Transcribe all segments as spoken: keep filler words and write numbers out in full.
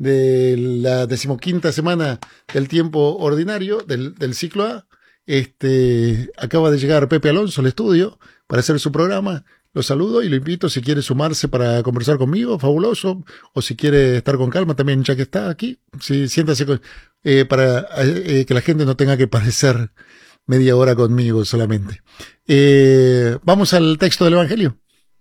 de la decimoquinta semana del tiempo ordinario del, del ciclo A. Este, acaba de llegar Pepe Alonso al estudio para hacer su programa. Lo saludo y lo invito, si quiere sumarse para conversar conmigo, fabuloso, o si quiere estar con calma también, ya que está aquí, sí, siéntase con, eh, para eh, que la gente no tenga que padecer media hora conmigo solamente. Eh, vamos al texto del Evangelio.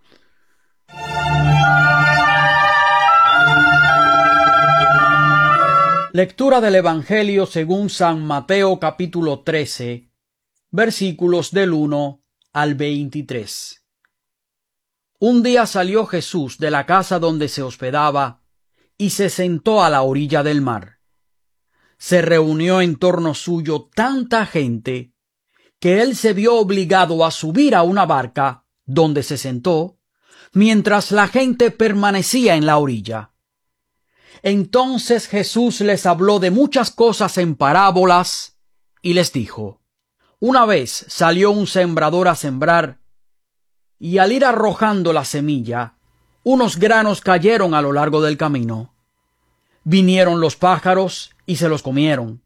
Lectura del Evangelio según San Mateo capítulo trece, versículos del uno al veintitrés. Un día salió Jesús de la casa donde se hospedaba y se sentó a la orilla del mar. Se reunió en torno suyo tanta gente que él se vio obligado a subir a una barca donde se sentó, mientras la gente permanecía en la orilla. Entonces Jesús les habló de muchas cosas en parábolas y les dijo: Una vez salió un sembrador a sembrar, y al ir arrojando la semilla, unos granos cayeron a lo largo del camino. Vinieron los pájaros y se los comieron.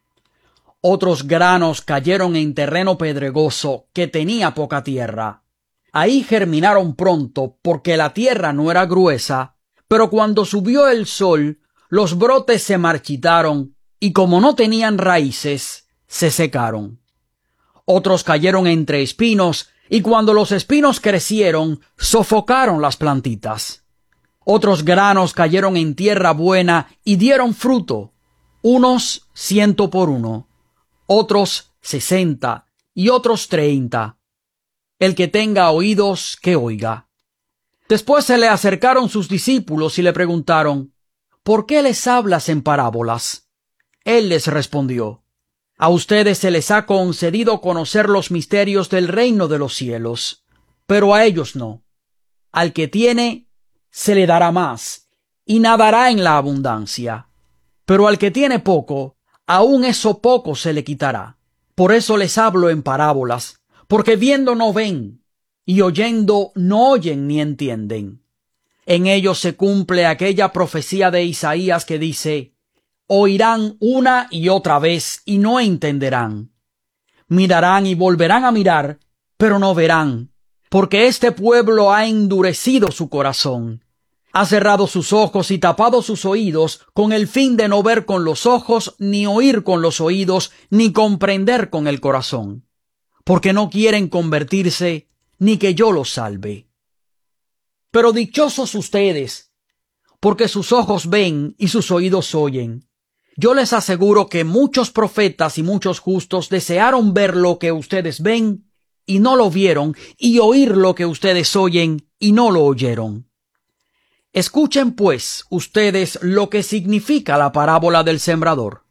Otros granos cayeron en terreno pedregoso que tenía poca tierra. Ahí germinaron pronto porque la tierra no era gruesa, pero cuando subió el sol, los brotes se marchitaron y como no tenían raíces, se secaron. Otros cayeron entre espinos y cuando los espinos crecieron, sofocaron las plantitas. Otros granos cayeron en tierra buena y dieron fruto, unos ciento por uno, otros sesenta y otros treinta. El que tenga oídos, que oiga. Después se le acercaron sus discípulos y le preguntaron: ¿Por qué les hablas en parábolas? Él les respondió: A ustedes se les ha concedido conocer los misterios del reino de los cielos, pero a ellos no. Al que tiene, se le dará más, y nadará en la abundancia. Pero al que tiene poco, aún eso poco se le quitará. Por eso les hablo en parábolas, porque viendo no ven, y oyendo no oyen ni entienden. En ellos se cumple aquella profecía de Isaías que dice: Oirán una y otra vez y no entenderán. Mirarán y volverán a mirar, pero no verán, porque este pueblo ha endurecido su corazón. Ha cerrado sus ojos y tapado sus oídos con el fin de no ver con los ojos, ni oír con los oídos, ni comprender con el corazón, porque no quieren convertirse, ni que yo los salve. Pero dichosos ustedes, porque sus ojos ven y sus oídos oyen. Yo les aseguro que muchos profetas y muchos justos desearon ver lo que ustedes ven y no lo vieron, y oír lo que ustedes oyen y no lo oyeron. Escuchen pues ustedes lo que significa la parábola del sembrador.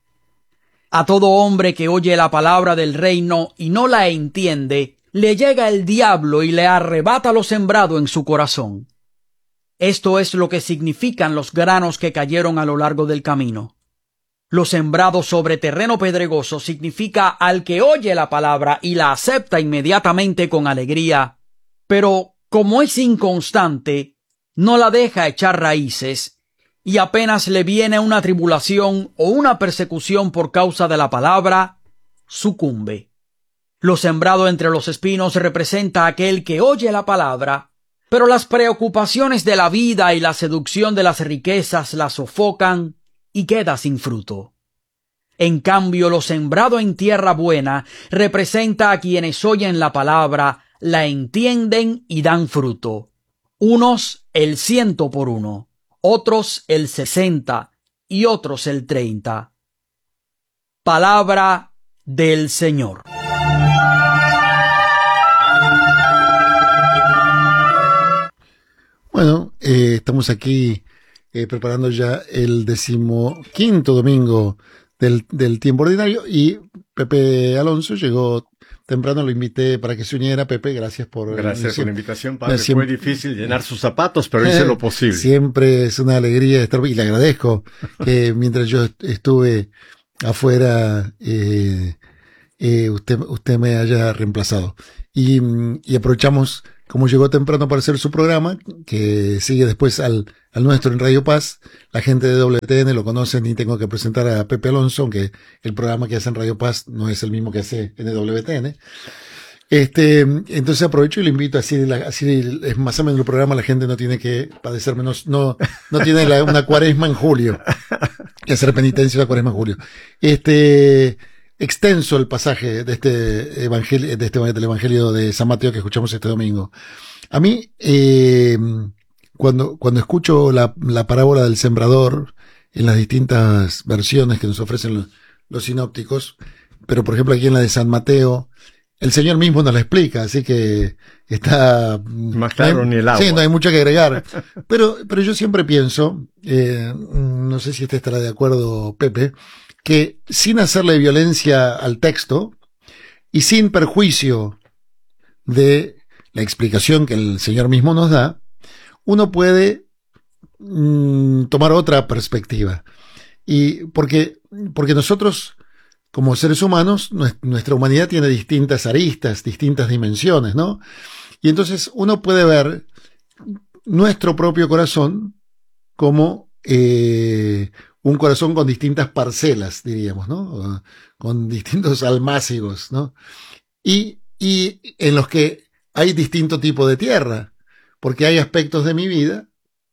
A todo hombre que oye la palabra del reino y no la entiende, le llega el diablo y le arrebata lo sembrado en su corazón. Esto es lo que significan los granos que cayeron a lo largo del camino. Lo sembrado sobre terreno pedregoso significa al que oye la palabra y la acepta inmediatamente con alegría, pero como es inconstante, no la deja echar raíces, y apenas le viene una tribulación o una persecución por causa de la palabra, sucumbe. Lo sembrado entre los espinos representa a aquel que oye la palabra, pero las preocupaciones de la vida y la seducción de las riquezas la sofocan y queda sin fruto. En cambio, lo sembrado en tierra buena representa a quienes oyen la palabra, la entienden y dan fruto. Unos el ciento por uno, otros el sesenta y otros el treinta. Palabra del Señor. Bueno, eh, estamos aquí eh, preparando ya el decimoquinto domingo del, del tiempo ordinario y Pepe Alonso llegó temprano, lo invité para que se uniera. Pepe, gracias por Gracias por la invitación, padre. Siempre, Fue difícil llenar sus zapatos, pero hice lo posible. Siempre es una alegría estar, y le agradezco que mientras yo estuve afuera, eh, eh, usted, usted me haya reemplazado. Y, y aprovechamos como llegó temprano para hacer su programa, que sigue después al, al nuestro en Radio Paz, la gente de W T N lo conocen y tengo que presentar a Pepe Alonso, aunque el programa que hace en Radio Paz no es el mismo que hace en W T N. Este, entonces aprovecho y le invito, así, así es más o menos el programa, la gente no tiene que padecer menos, no, no tiene la, una cuaresma en julio, que hacer penitencia la cuaresma en julio. Este, extenso el pasaje de este evangelio, de este del evangelio de San Mateo que escuchamos este domingo. A mí, eh, cuando, cuando escucho la, la parábola del sembrador en las distintas versiones que nos ofrecen los, los sinópticos, pero por ejemplo aquí en la de San Mateo, el Señor mismo nos la explica, así que está más claro, no hay, ni el agua. Sí, no hay mucho que agregar. Pero, pero yo siempre pienso, eh, no sé si usted estará de acuerdo, Pepe, que sin hacerle violencia al texto y sin perjuicio de la explicación que el Señor mismo nos da, uno puede mm, tomar otra perspectiva. Y porque, porque nosotros, como seres humanos, nuestra humanidad tiene distintas aristas, distintas dimensiones, ¿no? Y entonces uno puede ver nuestro propio corazón como eh, un corazón con distintas parcelas, diríamos, ¿no? Con distintos almácigos, ¿no? Y, y en los que hay distinto tipo de tierra, porque hay aspectos de mi vida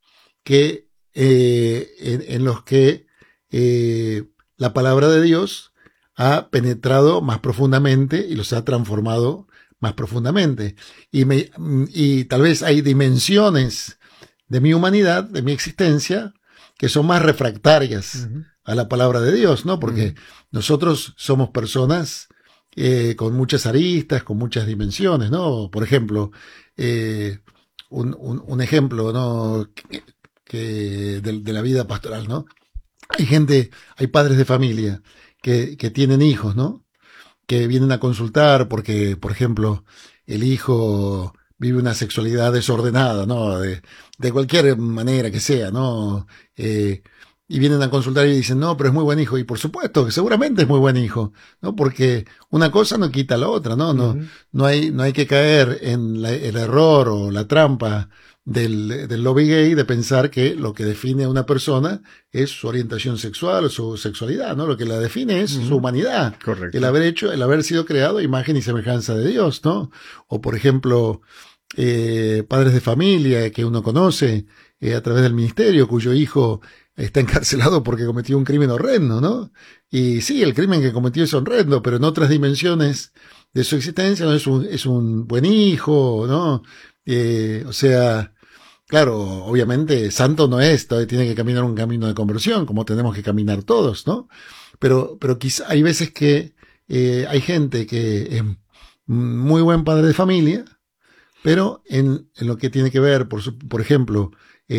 que eh, en, en los que eh, la palabra de Dios ha penetrado más profundamente y los ha transformado más profundamente. Y, me, y tal vez hay dimensiones de mi humanidad, de mi existencia, que son más refractarias uh-huh. a la palabra de Dios, ¿no? Porque uh-huh. nosotros somos personas eh, con muchas aristas, con muchas dimensiones, ¿no? Por ejemplo, eh, un, un, un ejemplo, ¿no? Que, que de, de la vida pastoral, ¿no? Hay gente, hay padres de familia Que, que tienen hijos, ¿no? Que vienen a consultar porque, por ejemplo, el hijo vive una sexualidad desordenada, ¿no? De, de cualquier manera que sea, ¿no? Eh, y vienen a consultar y dicen, no, pero es muy buen hijo. Y por supuesto que seguramente es muy buen hijo, ¿no? Porque una cosa no quita la otra, ¿no? No, uh-huh. no hay, no hay que caer en la, el error o la trampa del, del lobby gay de pensar que lo que define a una persona es su orientación sexual o su sexualidad, ¿no? Lo que la define es uh-huh. su humanidad. Correcto. El haber hecho, el haber sido creado a imagen y semejanza de Dios, ¿no? O por ejemplo, eh, padres de familia que uno conoce eh, a través del ministerio, cuyo hijo está encarcelado porque cometió un crimen horrendo, ¿no? Y sí, el crimen que cometió es horrendo, pero en otras dimensiones de su existencia no es un, es un buen hijo, ¿no? Eh, o sea, claro, obviamente santo no es, todavía tiene que caminar un camino de conversión, como tenemos que caminar todos, ¿no? Pero, pero quizá hay veces que eh, hay gente que es muy buen padre de familia, pero en, en lo que tiene que ver, por, su, por ejemplo,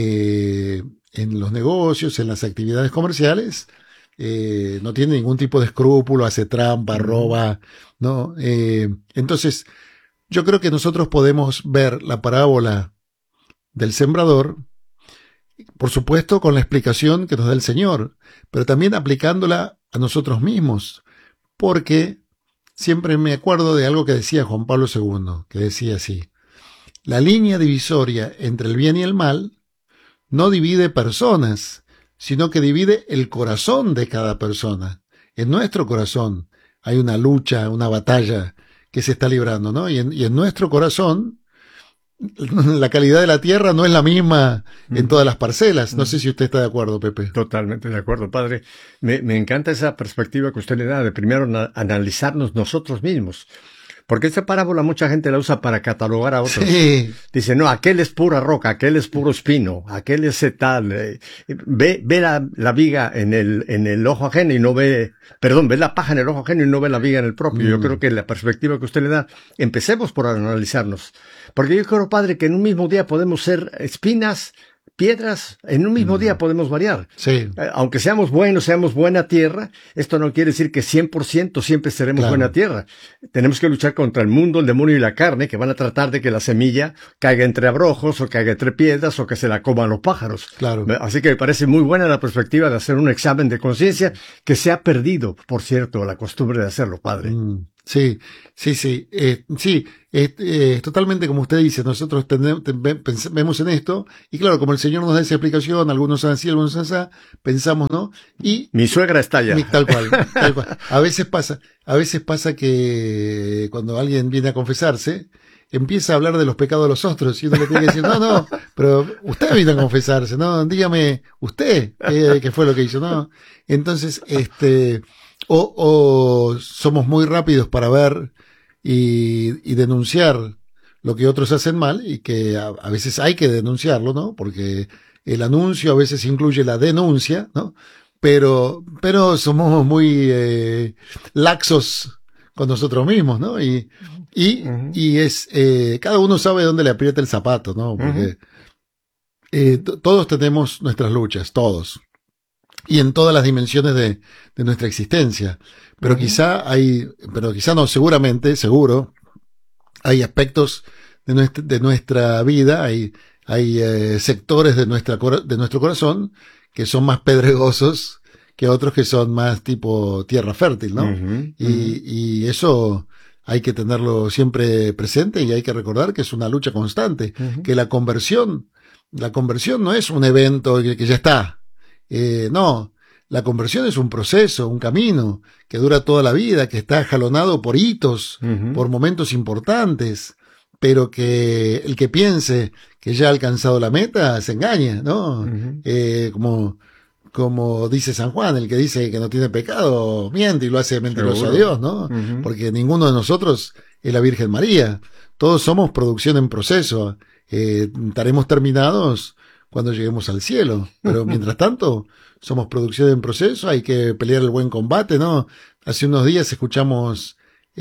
eh, en los negocios, en las actividades comerciales, eh, no tiene ningún tipo de escrúpulo, hace trampa, roba, ¿no? Eh, entonces, yo creo que nosotros podemos ver la parábola del sembrador, por supuesto con la explicación que nos da el Señor, pero también aplicándola a nosotros mismos, porque siempre me acuerdo de algo que decía Juan Pablo segundo, que decía así: la línea divisoria entre el bien y el mal no divide personas, sino que divide el corazón de cada persona. En nuestro corazón hay una lucha, una batalla que se está librando, ¿no? Y en, y en nuestro corazón la calidad de la tierra no es la misma en todas las parcelas. No sé si usted está de acuerdo, Pepe. Totalmente de acuerdo, padre. Me, me encanta esa perspectiva que usted le da de primero na- analizarnos nosotros mismos. Porque esta parábola mucha gente la usa para catalogar a otros. Sí. Dice, no, aquel es pura roca, aquel es puro espino, aquel es tal. Eh, ve ve la, la viga en el, en el ojo ajeno y no ve, perdón, ve la paja en el ojo ajeno y no ve la viga en el propio. Mm. Yo creo que la perspectiva que usted le da, empecemos por analizarnos. Porque yo creo, padre, que en un mismo día podemos ser espinas, piedras, en un mismo mm. día podemos variar. Sí. Eh, aunque seamos buenos, seamos buena tierra, esto no quiere decir que cien por ciento siempre seremos Claro. buena tierra. Tenemos que luchar contra el mundo, el demonio y la carne, que van a tratar de que la semilla caiga entre abrojos, o caiga entre piedras, o que se la coman los pájaros. Claro. Así que me parece muy buena la perspectiva de hacer un examen de conciencia, que se ha perdido, por cierto, la costumbre de hacerlo, padre. Mm. Sí, sí, sí, eh, sí, es eh, totalmente como usted dice, nosotros tenemos, ten, pens, vemos en esto, y claro, como el Señor nos da esa explicación, algunos son así, algunos son así, pensamos, ¿no? Y mi suegra está allá. Tal cual, tal cual. A veces pasa, a veces pasa que cuando alguien viene a confesarse, empieza a hablar de los pecados de los otros, y uno le tiene que decir, no, no, pero usted vino a confesarse, no, dígame usted qué, qué fue lo que hizo, no. Entonces, este, O, o somos muy rápidos para ver y, y denunciar lo que otros hacen mal, y que a, a veces hay que denunciarlo, ¿no? Porque el anuncio a veces incluye la denuncia, ¿no? Pero, pero somos muy eh, laxos con nosotros mismos, ¿no? Y, y, uh-huh. y es, eh, cada uno sabe dónde le aprieta el zapato, ¿no? Porque uh-huh. eh, t- todos tenemos nuestras luchas, todos. Y en todas las dimensiones de, de nuestra existencia. Pero uh-huh. quizá hay, pero quizá no, seguramente, seguro, hay aspectos de nuestra, de nuestra vida, hay, hay eh, sectores de nuestra, de nuestro corazón que son más pedregosos que otros que son más tipo tierra fértil, ¿no? Uh-huh. Y, uh-huh. y eso hay que tenerlo siempre presente, y hay que recordar que es una lucha constante, uh-huh. que la conversión, la conversión no es un evento que, que ya está. Eh, no, la conversión es un proceso, un camino que dura toda la vida, que está jalonado por hitos, uh-huh. por momentos importantes, pero que el que piense que ya ha alcanzado la meta se engaña, ¿no? Uh-huh. Eh, como, como dice San Juan, el que dice que no tiene pecado miente y lo hace mentiroso a Dios, ¿no? Uh-huh. Porque ninguno de nosotros es la Virgen María, todos somos producción en proceso, eh, estaremos terminados cuando lleguemos al cielo, pero mientras tanto somos producción en proceso, hay que pelear el buen combate, ¿no? Hace unos días escuchamos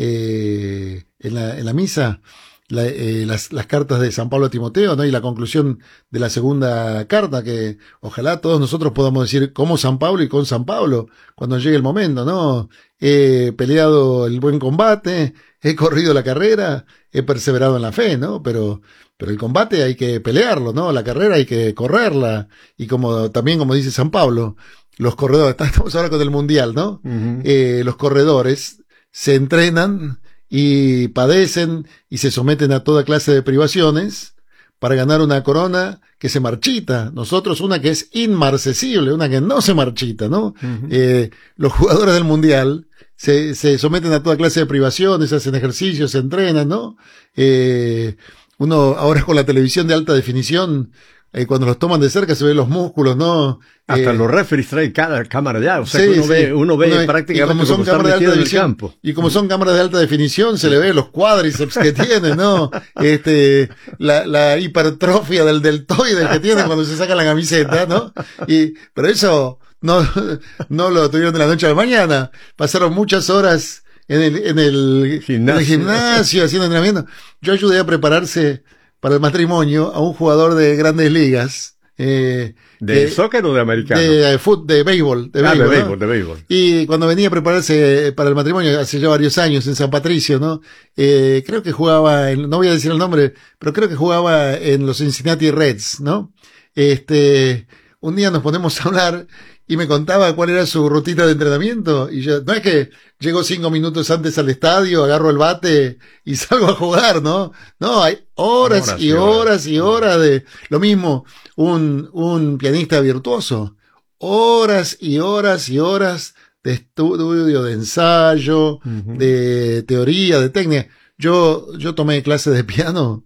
eh, en, la, en la misa la, eh, las, las cartas de San Pablo a Timoteo, ¿no? Y la conclusión de la segunda carta, que ojalá todos nosotros podamos decir como San Pablo y con San Pablo cuando llegue el momento, ¿no? He peleado el buen combate, he corrido la carrera, he perseverado en la fe, ¿no? Pero Pero el combate hay que pelearlo, ¿no? La carrera hay que correrla. Y como también, como dice San Pablo, los corredores, estamos ahora con el Mundial, ¿no? Uh-huh. Eh, los corredores se entrenan y padecen y se someten a toda clase de privaciones para ganar una corona que se marchita. Nosotros una que es inmarcesible, una que no se marchita, ¿no? Uh-huh. Eh, los jugadores del Mundial se, se someten a toda clase de privaciones, hacen ejercicios, se entrenan, ¿no? Eh... Uno ahora con la televisión de alta definición, eh, cuando los toman de cerca se ven los músculos, ¿no? Hasta eh, los referees traen cada cámara ya, o sea sí, que uno, sí. ve, uno ve uno prácticamente como, son como estar metido en el campo. Y como son cámaras de alta definición, se le ve los cuádriceps que tienen, ¿no? Este, la, la hipertrofia del deltoide que tienen cuando se saca la camiseta, ¿no? Y, pero eso no, no lo tuvieron de la noche a la mañana. Pasaron muchas horas en el, en el gimnasio, en el gimnasio haciendo entrenamiento. Yo ayudé a prepararse para el matrimonio a un jugador de Grandes Ligas. Eh, ¿De eh, soccer o de americano? De, de, fut, de béisbol. De ah, béisbol, de béisbol, ¿no? de béisbol. Y cuando venía a prepararse para el matrimonio, hace ya varios años, en San Patricio, ¿no? Eh, creo que jugaba, en, no voy a decir el nombre, pero creo que jugaba en los Cincinnati Reds, ¿no? Este, un día nos ponemos a hablar y me contaba cuál era su rutita de entrenamiento, y yo, no es que llego cinco minutos antes al estadio, agarro el bate y salgo a jugar, ¿no? No, hay horas, horas y horas, horas y horas de, lo mismo, un, un pianista virtuoso, horas y horas y horas de estudio, de ensayo, uh-huh. de teoría, de técnica. Yo, yo tomé clases de piano,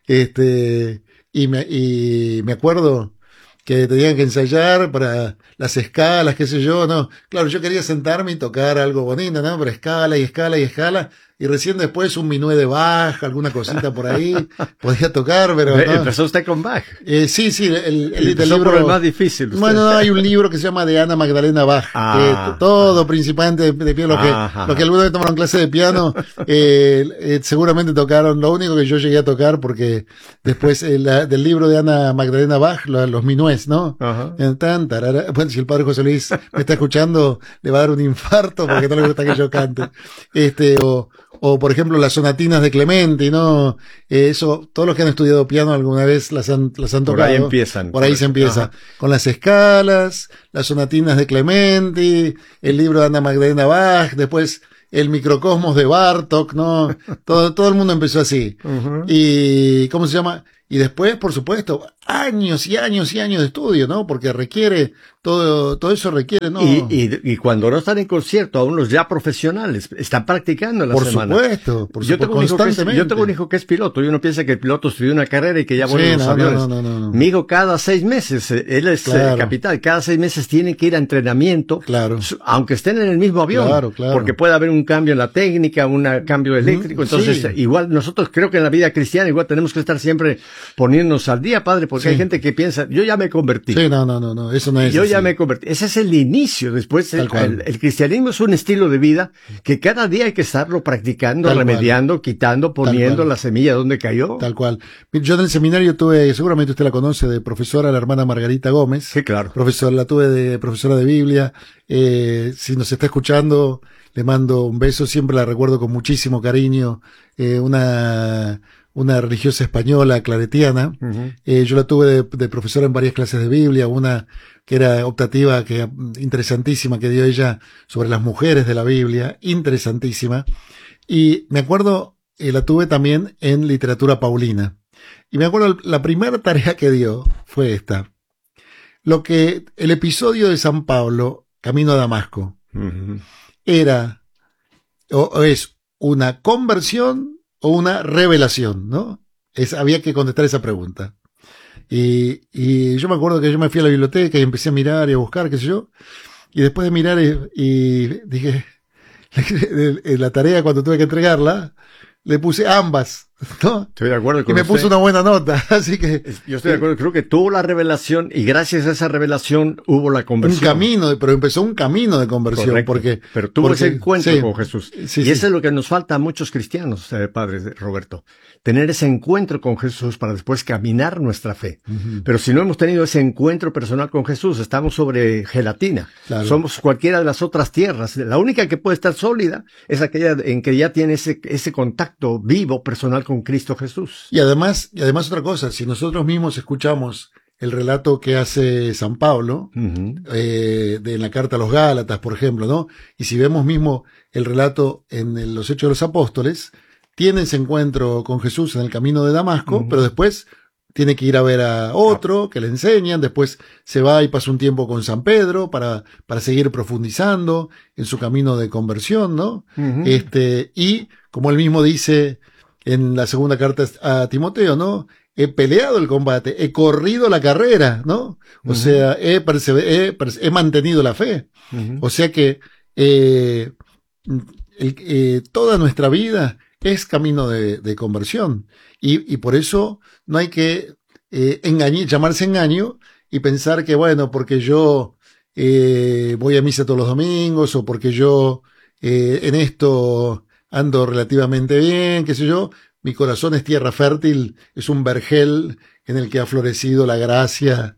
este, y me, y me acuerdo que tenían que ensayar para las escalas, qué sé yo, no. Claro, yo quería sentarme y tocar algo bonito, ¿no? Pero escala y escala y escala. Y recién después un minué de Bach, alguna cosita por ahí, podía tocar, pero no. ¿Empezó usted con Bach? Eh, sí, sí, el, el, el Empezó libro. por el más difícil. Usted. Bueno, no, hay un libro que se llama de Ana Magdalena Bach, ah, que todo, ah, principalmente de, de piano, los que, los que alguna vez tomaron clase de piano, eh, eh, seguramente tocaron, lo único que yo llegué a tocar, porque después eh, la, del libro de Ana Magdalena Bach, lo, los minués, ¿no? Ajá. Tan, tarara, bueno, si el padre José Luis me está escuchando, le va a dar un infarto porque no le gusta que yo cante. Este, o, O, por ejemplo, las sonatinas de Clementi, ¿no? Eh, eso, todos los que han estudiado piano alguna vez las han, las han tocado. Por ahí empiezan. Por ahí se empieza. Ajá. Con las escalas, las sonatinas de Clementi, el libro de Ana Magdalena Bach, después el microcosmos de Bartók, ¿no? Todo, todo el mundo empezó así. Uh-huh. Y, ¿cómo se llama? Y después, por supuesto, años y años y años de estudio, ¿no? Porque requiere, todo, todo eso requiere, ¿no? Y, y, y cuando no están en concierto, aún los ya profesionales están practicando en la por semana. Supuesto, por yo supuesto, tengo constantemente. Es, yo tengo un hijo que es piloto, y uno piensa que el piloto estudió una carrera y que ya vuelve sí, los no, aviones. No, no, no, no. Mi hijo cada seis meses, él es claro. eh, capitán, cada seis meses tiene que ir a entrenamiento, claro. aunque estén en el mismo avión, claro, claro. porque puede haber un cambio en la técnica, un cambio eléctrico. Entonces, sí. igual nosotros creo que en la vida cristiana igual tenemos que estar siempre poniéndonos al día, padre, porque sí. hay gente que piensa, yo ya me convertí. Sí, no, no, no, no, eso no es Yo así. ya me convertí. Ese es el inicio. Después, el, el, el cristianismo es un estilo de vida que cada día hay que estarlo practicando, Tal remediando, cual. quitando, poniendo la semilla donde cayó. Tal cual. Yo en el seminario tuve, seguramente usted la conoce, de profesora, la hermana Margarita Gómez. Sí, claro. Profesora, la tuve de profesora de Biblia. Eh, si nos está escuchando, le mando un beso. Siempre la recuerdo con muchísimo cariño. Eh, una... una religiosa española, claretiana. Uh-huh. Eh, yo la tuve de, de profesora en varias clases de Biblia, una que era optativa, que interesantísima, que dio ella sobre las mujeres de la Biblia, interesantísima. Y me acuerdo, eh, la tuve también en literatura paulina. Y me acuerdo, la primera tarea que dio fue esta. Lo que, el episodio de San Pablo, camino a Damasco, uh-huh. era, o, o es una conversión o una revelación, ¿no? Es, había que contestar esa pregunta. Y, y yo me acuerdo que yo me fui a la biblioteca y empecé a mirar y a buscar, qué sé yo, y después de mirar y, y dije, la tarea cuando tuve que entregarla, le puse ambas, ¿no? Estoy de acuerdo con Y me usted. puso una buena nota, así que... Yo estoy de acuerdo, creo que tuvo la revelación y gracias a esa revelación hubo la conversión. Un camino, pero empezó un camino de conversión, Correcto. porque... Pero tuvo porque, ese encuentro sí, con Jesús. Sí, y sí. eso es lo que nos falta a muchos cristianos, eh, padre Roberto. Tener ese encuentro con Jesús para después caminar nuestra fe. Uh-huh. Pero si no hemos tenido ese encuentro personal con Jesús, estamos sobre gelatina. Claro. Somos cualquiera de las otras tierras. La única que puede estar sólida es aquella en que ya tiene ese, ese contacto vivo personal con Cristo Jesús. Y además, y además otra cosa, si nosotros mismos escuchamos el relato que hace San Pablo, uh-huh. eh, de en la carta a los Gálatas, por ejemplo, ¿no? Y si vemos mismo el relato en el, los Hechos de los Apóstoles, tiene ese encuentro con Jesús en el camino de Damasco, uh-huh. pero después tiene que ir a ver a otro que le enseñan, después se va y pasa un tiempo con San Pedro para, para seguir profundizando en su camino de conversión, ¿no? Uh-huh. Este, y como él mismo dice en la segunda carta a Timoteo, ¿no? He peleado el combate, he corrido la carrera, ¿no? O uh-huh. sea, he, persever- he, perse- he mantenido la fe. Uh-huh. O sea que eh, el, eh, toda nuestra vida es camino de, de conversión. Y, y por eso no hay que eh, engañar, llamarse engaño y pensar que, bueno, porque yo eh, voy a misa todos los domingos o porque yo eh, en esto ando relativamente bien, qué sé yo, mi corazón es tierra fértil, es un vergel en el que ha florecido la gracia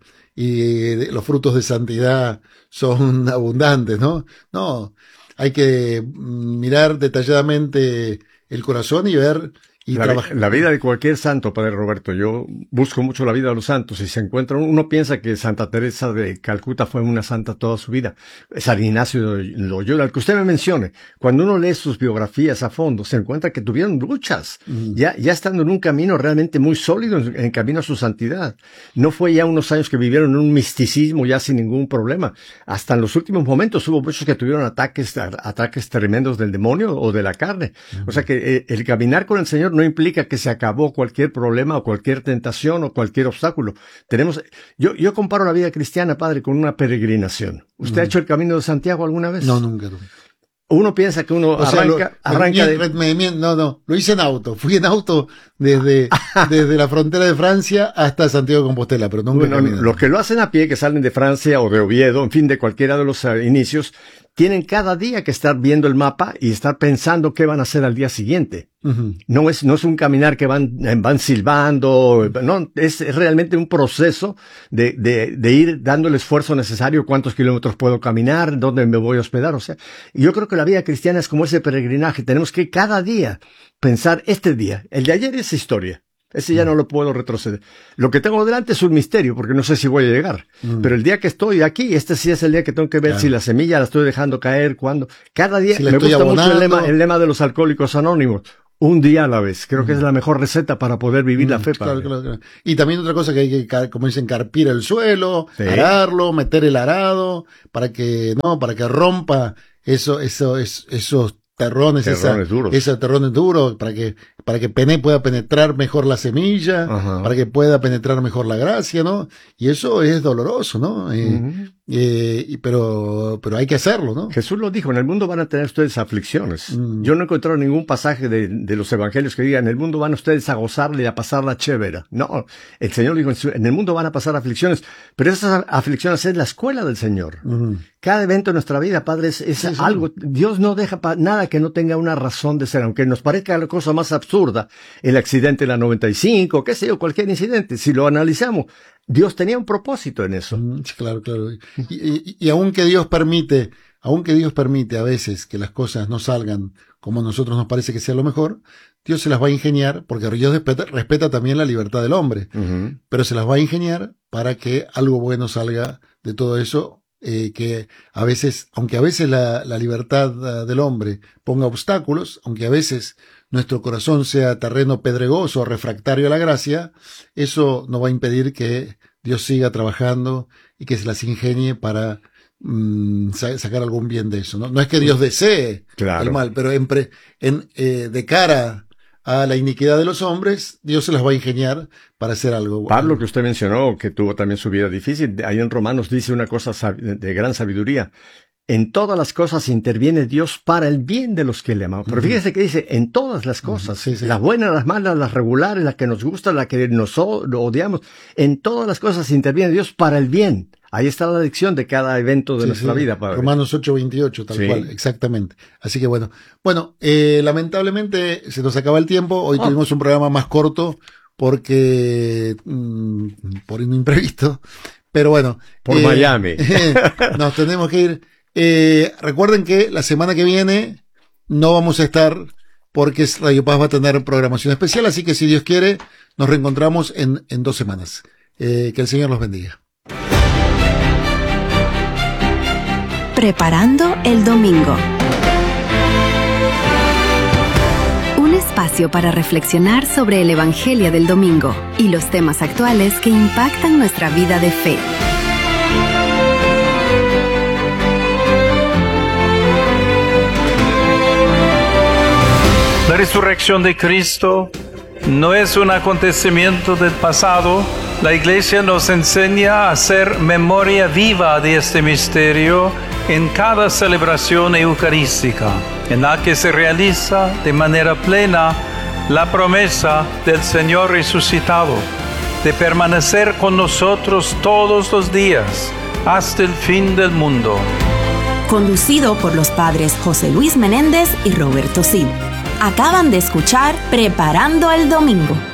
y los frutos de santidad son abundantes, ¿no? No, hay que mirar detalladamente el corazón y ver y la, trabajar. La vida de cualquier santo, padre Roberto, yo busco mucho la vida de los santos y se encuentra, uno piensa que Santa Teresa de Calcuta fue una santa toda su vida, San Ignacio de Loyola, el que usted me mencione, cuando uno lee sus biografías a fondo, se encuentra que tuvieron luchas, mm. ya, ya estando en un camino realmente muy sólido, en, en camino a su santidad. No fue ya unos años que vivieron en un misticismo ya sin ningún problema. Hasta en los últimos momentos hubo muchos que tuvieron ataques, ataques tremendos del demonio o de la carne. Mm. O sea que eh, el caminar con el Señor no implica que se acabó cualquier problema o cualquier tentación o cualquier obstáculo. Tenemos, yo, yo comparo la vida cristiana, padre, con una peregrinación. ¿Usted mm. ha hecho el Camino de Santiago alguna vez? No, nunca. nunca. Uno piensa que uno o arranca, sea, lo, arranca me, de... me, no, no, lo hice en auto. Fui en auto desde, desde la frontera de Francia hasta Santiago de Compostela, pero nunca bueno, los que lo hacen a pie, que salen de Francia o de Oviedo, en fin, de cualquiera de los uh, inicios, tienen cada día que estar viendo el mapa y estar pensando qué van a hacer al día siguiente. Uh-huh. No es, no es un caminar que van, van silbando, no, es, es realmente un proceso de, de, de ir dando el esfuerzo necesario, cuántos kilómetros puedo caminar, dónde me voy a hospedar, o sea, yo creo que la vida cristiana es como ese peregrinaje, tenemos que cada día pensar este día, el de ayer es historia. Ese ya no lo puedo retroceder. Lo que tengo delante es un misterio, porque no sé si voy a llegar. Mm. Pero el día que estoy aquí, este sí es el día que tengo que ver claro. si la semilla la estoy dejando caer, cuándo. Cada día, si me gusta abonando. mucho el lema, el lema de los Alcohólicos Anónimos. Un día a la vez. Creo mm. que es la mejor receta para poder vivir mm, la fe. Claro, claro, claro. Y también otra cosa que hay que, como dicen, carpir el suelo, sí. ararlo, meter el arado, para que, no, para que rompa eso, eso, es, esos terrones, terrones esa, duros. Esos terrones duros, para que, para que pene, pueda penetrar mejor la semilla, Ajá. para que pueda penetrar mejor la gracia, ¿no? Y eso es doloroso, ¿no? Eh, uh-huh. eh, pero, pero hay que hacerlo, ¿no? Jesús lo dijo, en el mundo van a tener ustedes aflicciones. Mm. Yo no he encontrado ningún pasaje de, de los evangelios que diga, en el mundo van ustedes a gozarle y a pasarla chévere. No, el Señor dijo, en el mundo van a pasar aflicciones, pero esas aflicciones es la escuela del Señor. Mm. Cada evento en nuestra vida, Padre, es, es sí, sí. algo, Dios no deja pa, nada que no tenga una razón de ser, aunque nos parezca la cosa más absurda, el accidente de la noventa y cinco, qué sé yo, cualquier incidente, si lo analizamos, Dios tenía un propósito en eso. Mm, claro, claro. Y, y, y aunque Dios permite, aunque Dios permite a veces que las cosas no salgan como a nosotros nos parece que sea lo mejor, Dios se las va a ingeniar, porque Dios respeta, respeta también la libertad del hombre, uh-huh. pero se las va a ingeniar para que algo bueno salga de todo eso. Eh, que a veces, aunque a veces la, la libertad uh, del hombre ponga obstáculos, aunque a veces nuestro corazón sea terreno pedregoso, refractario a la gracia, eso no va a impedir que Dios siga trabajando y que se las ingenie para mm, sa- sacar algún bien de eso, ¿no? No es que Dios desee claro. el mal, pero en pre, en, eh, de cara a la iniquidad de los hombres, Dios se las va a ingeniar para hacer algo bueno. Pablo, que usted mencionó, que tuvo también su vida difícil, ahí en Romanos dice una cosa de gran sabiduría. En todas las cosas interviene Dios para el bien de los que le aman. Pero uh-huh. fíjese que dice, en todas las cosas, uh-huh. sí, sí. las buenas, las malas, las regulares, las que nos gustan, las que nos odiamos, en todas las cosas interviene Dios para el bien. Ahí está la lección de cada evento de sí, nuestra sí. vida, Padre. Romanos ocho veintiocho, tal sí. cual, exactamente. Así que bueno, bueno, eh, lamentablemente se nos acaba el tiempo. Hoy oh. tuvimos un programa más corto porque mmm, por un imprevisto, pero bueno. Por eh, Miami. Nos tenemos que ir. Eh, recuerden que la semana que viene no vamos a estar porque Radio Paz va a tener programación especial, así que si Dios quiere, nos reencontramos en, en dos semanas. Eh, que el Señor los bendiga. Preparando el domingo. Un espacio para reflexionar sobre el Evangelio del domingo y los temas actuales que impactan nuestra vida de fe. La resurrección de Cristo no es un acontecimiento del pasado. La Iglesia nos enseña a hacer memoria viva de este misterio en cada celebración eucarística, en la que se realiza de manera plena la promesa del Señor resucitado de permanecer con nosotros todos los días hasta el fin del mundo. Conducido por los padres José Luis Menéndez y Roberto Cid. Acaban de escuchar Preparando el Domingo.